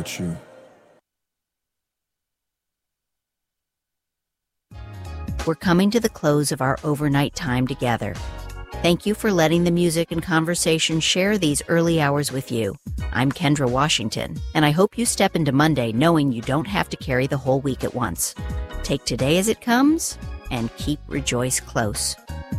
about you. We're coming to the close of our overnight time together. Thank you for letting the music and conversation share these early hours with you. I'm Kendra Washington, and I hope you step into Monday knowing you don't have to carry the whole week at once. Take today as it comes, and keep Rejoice close.